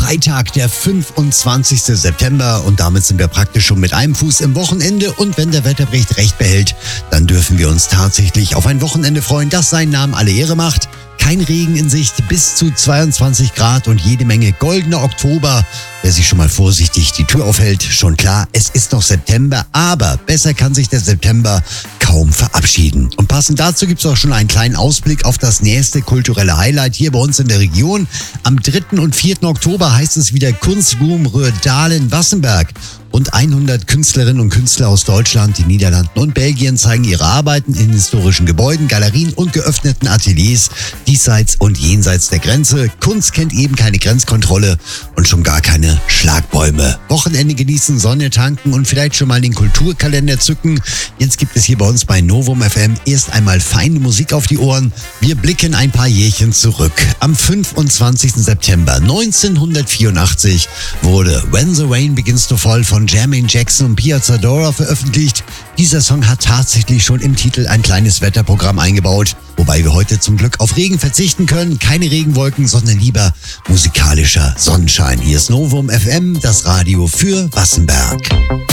Freitag, der 25. September und damit sind wir praktisch schon mit einem Fuß im Wochenende und wenn der Wetterbericht recht behält, dann dürfen wir uns tatsächlich auf ein Wochenende freuen, das seinen Namen alle Ehre macht. Kein Regen in Sicht, bis zu 22 Grad und jede Menge goldener Oktober. Wer sich schon mal vorsichtig die Tür aufhält, schon klar, es ist noch September, aber besser kann sich der September kaum verabschieden. Und passend dazu gibt es auch schon einen kleinen Ausblick auf das nächste kulturelle Highlight hier bei uns in der Region. Am 3. und 4. Oktober heißt es wieder Kunstruhm Rödalen-Wassenberg. Rund 100 Künstlerinnen und Künstler aus Deutschland, den Niederlanden und Belgien zeigen ihre Arbeiten in historischen Gebäuden, Galerien und geöffneten Ateliers diesseits und jenseits der Grenze. Kunst kennt eben keine Grenzkontrolle und schon gar keine Schlagbäume. Wochenende genießen, Sonne tanken und vielleicht schon mal den Kulturkalender zücken. Jetzt gibt es hier bei uns bei Novum FM erst einmal feine Musik auf die Ohren. Wir blicken ein paar Jährchen zurück. Am 25. September 1984 wurde When the Rain Begins to Fall von Jermaine Jackson und Pia Zadora veröffentlicht. Dieser Song hat tatsächlich schon im Titel ein kleines Wetterprogramm eingebaut, wobei wir heute zum Glück auf Regen verzichten können. Keine Regenwolken, sondern lieber musikalischer Sonnenschein. Hier ist Novum FM, das Radio für Wassenberg.